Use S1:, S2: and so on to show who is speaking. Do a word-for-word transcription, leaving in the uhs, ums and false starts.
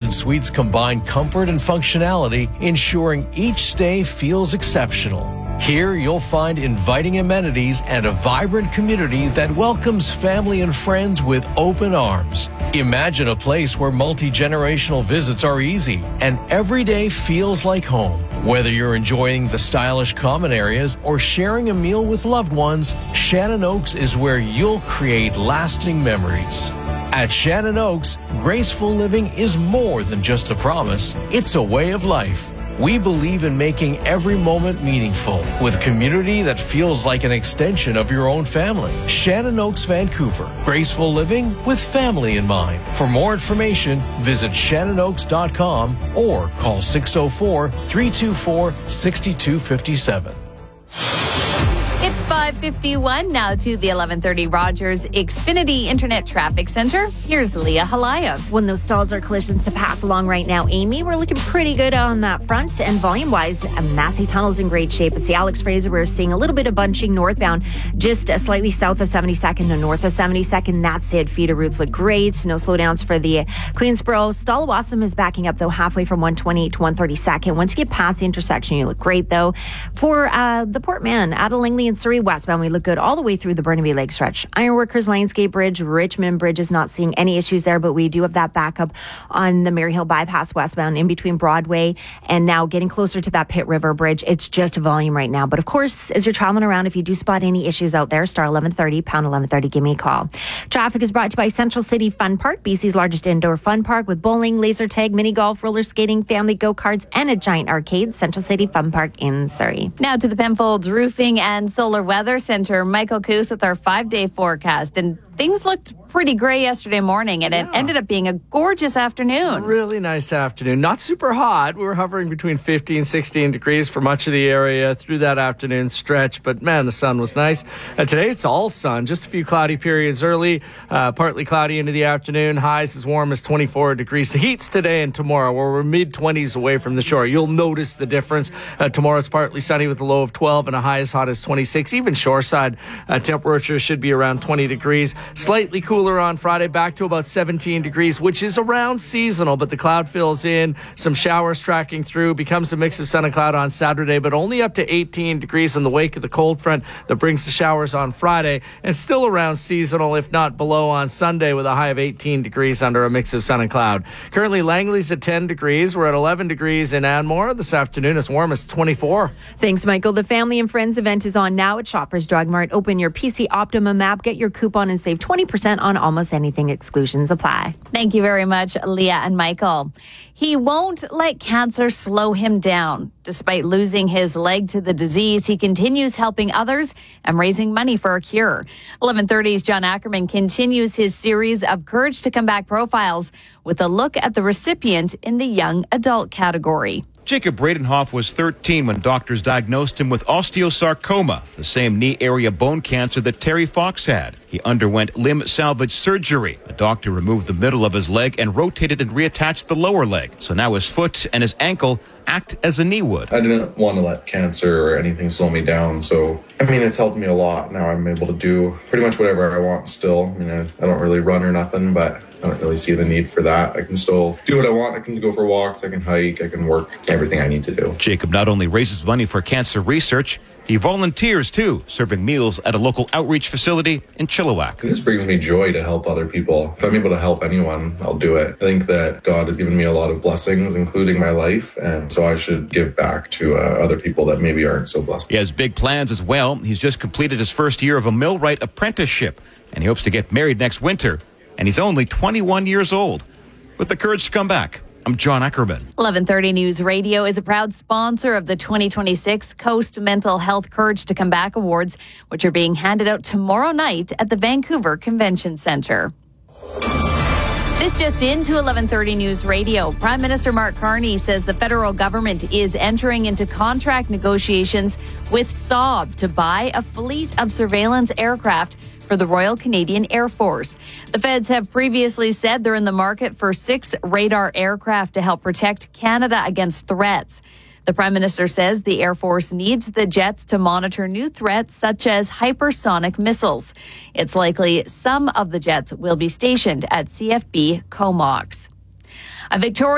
S1: Destination Suites combine comfort and functionality, ensuring each stay feels exceptional. Here, you'll find inviting amenities and a vibrant community that welcomes family and friends with open arms. Imagine a place where multi-generational visits are easy and every day feels like home. Whether you're enjoying the stylish common areas or sharing a meal with loved ones, Shannon Oaks is where you'll create lasting memories. At Shannon Oaks, graceful living is more than just a promise, it's a way of life. We believe in making every moment meaningful with community that feels like an extension of your own family. Shannon Oaks, Vancouver. Graceful living with family in mind. For more information, visit shannon oaks dot com or call six oh four, three two four, six two five seven.
S2: It's five fifty-one now to the eleven thirty Rogers Xfinity Internet Traffic Center. Here's Leah Halayev.
S3: When those stalls are collisions to pass along right now, Amy, we're looking pretty good on that front. And volume-wise, Massey Tunnel's in great shape. It's the Alex Fraser. We're seeing a little bit of bunching northbound, just uh, slightly south of seventy-second and north of seventy-second. That's it. Feeder routes look great. No slowdowns for the Queensboro. Stallawasam is backing up, though, halfway from one twenty-eight to one thirty-second. Once you get past the intersection, you look great, though. For uh, the Port Mann, out of Langley and Surrey westbound, we look good all the way through the Burnaby Lake stretch. Ironworkers, Lionsgate Bridge, Richmond Bridge is not seeing any issues there, but we do have that backup on the Maryhill bypass westbound in between Broadway and now getting closer to that Pitt River Bridge. It's just volume right now. But of course, as you're traveling around, if you do spot any issues out there, star eleven thirty, pound eleven thirty, give me a call. Traffic is brought to you by Central City Fun Park, B C's largest indoor fun park with bowling, laser tag, mini golf, roller skating, family go-karts, and a giant arcade. Central City Fun Park in Surrey.
S2: Now to the Penfolds Roofing and Solar Weather Center. Michael Coos with our five-day forecast. And things looked pretty gray yesterday morning, and yeah. It ended up being a gorgeous afternoon.
S4: Really nice afternoon. Not super hot. We were hovering between fifteen, sixteen degrees for much of the area through that afternoon stretch, but man, the sun was nice. Uh, today it's all sun, just a few cloudy periods early, uh, partly cloudy into the afternoon, highs as warm as twenty-four degrees. The heat's today and tomorrow, where we're mid-twenties away from the shore. You'll notice the difference. Uh, tomorrow it's partly sunny with a low of twelve and a high as hot as twenty-six. Even shoreside uh, temperatures should be around twenty degrees. Slightly cooler on Friday, back to about seventeen degrees, which is around seasonal, but the cloud fills in, some showers tracking through, becomes a mix of sun and cloud on Saturday, but only up to eighteen degrees in the wake of the cold front that brings the showers on Friday, and still around seasonal, if not below on Sunday, with a high of eighteen degrees under a mix of sun and cloud. Currently, Langley's at ten degrees. We're at eleven degrees in Anmore. This afternoon, as warm as twenty-four.
S3: Thanks, Michael. The Family and Friends event is on now at Shoppers Drug Mart. Open your P C Optimum app, get your coupon, and save twenty percent on almost anything. Exclusions apply.
S2: Thank you very much, Leah and Michael. He won't let cancer slow him down. Despite losing his leg to the disease, he continues helping others and raising money for a cure. eleven thirty's John Ackerman continues his series of Courage to Come Back profiles with a look at the recipient in the young adult category.
S5: Jacob Bradenhoff was thirteen when doctors diagnosed him with osteosarcoma, the same knee area bone cancer that Terry Fox had. He underwent limb salvage surgery. A doctor removed the middle of his leg and rotated and reattached the lower leg. So now his foot and his ankle act as a knee would.
S6: I didn't want to let cancer or anything slow me down. So, I mean, it's helped me a lot. Now I'm able to do pretty much whatever I want still. I mean, I, I don't really run or nothing, but I don't really see the need for that. I can still do what I want. I can go for walks. I can hike. I can work. Everything I need to do.
S5: Jacob not only raises money for cancer research, he volunteers, too, serving meals at a local outreach facility in Chilliwack.
S6: It just brings me joy to help other people. If I'm able to help anyone, I'll do it. I think that God has given me a lot of blessings, including my life, and so I should give back to uh, other people that maybe aren't so blessed.
S5: He has big plans as well. He's just completed his first year of a millwright apprenticeship, and he hopes to get married next winter. And he's only twenty-one years old. With the courage to come back, I'm John Ackerman.
S2: eleven thirty News Radio is a proud sponsor of the twenty twenty-six Coast Mental Health Courage to Come Back Awards, which are being handed out tomorrow night at the Vancouver Convention Centre. This just into eleven thirty News Radio. Prime Minister Mark Carney says the federal government is entering into contract negotiations with Saab to buy a fleet of surveillance aircraft for the Royal Canadian Air Force. The feds have previously said they're in the market for six radar aircraft to help protect Canada against threats. The Prime Minister says the Air Force needs the jets to monitor new threats such as hypersonic missiles. It's likely some of the jets will be stationed at C F B Comox. A Victoria